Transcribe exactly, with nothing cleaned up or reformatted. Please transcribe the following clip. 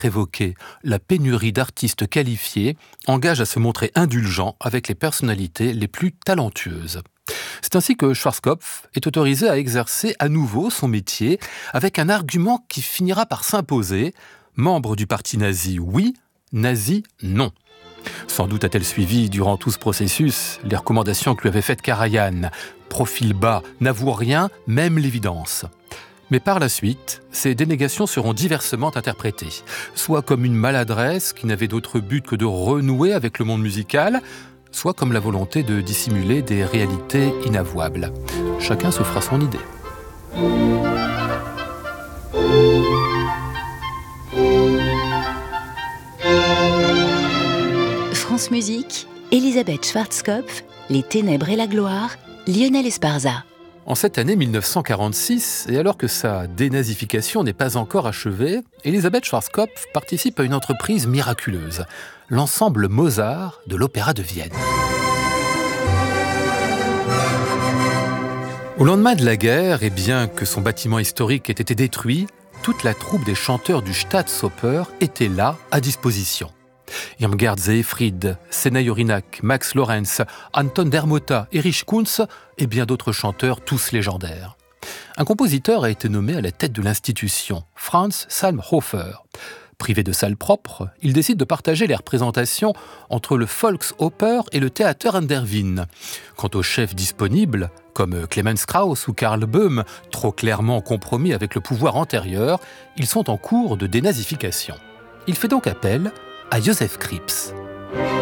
évoquée, la pénurie d'artistes qualifiés engage à se montrer indulgent avec les personnalités les plus talentueuses. C'est ainsi que Schwarzkopf est autorisé à exercer à nouveau son métier avec un argument qui finira par s'imposer. Membre du parti nazi, oui, nazi, non. Sans doute a-t-elle suivi durant tout ce processus les recommandations que lui avait faites Karajan. Profil bas, n'avoue rien, même l'évidence. Mais par la suite, ces dénégations seront diversement interprétées, soit comme une maladresse qui n'avait d'autre but que de renouer avec le monde musical, soit comme la volonté de dissimuler des réalités inavouables. Chacun se fera son idée. France Musique, Elisabeth Schwarzkopf, Les Ténèbres et la Gloire, Lionel Esparza. En cette année mille neuf cent quarante-six, et alors que sa dénazification n'est pas encore achevée, Elisabeth Schwarzkopf participe à une entreprise miraculeuse, l'ensemble Mozart de l'Opéra de Vienne. Au lendemain de la guerre, et bien que son bâtiment historique ait été détruit, toute la troupe des chanteurs du Staatsoper était là, à disposition. Irmgard Seefried, Sena Jorinak, Max Lorenz, Anton Dermota, Erich Kunz et bien d'autres chanteurs, tous légendaires. Un compositeur a été nommé à la tête de l'institution, Franz Salmhofer. Privé de salle propre, il décide de partager les représentations entre le Volksoper et le Theater an der Wien. Quant aux chefs disponibles, comme Clemens Krauss ou Karl Böhm, trop clairement compromis avec le pouvoir antérieur, ils sont en cours de dénazification. Il fait donc appel à Joseph Krips.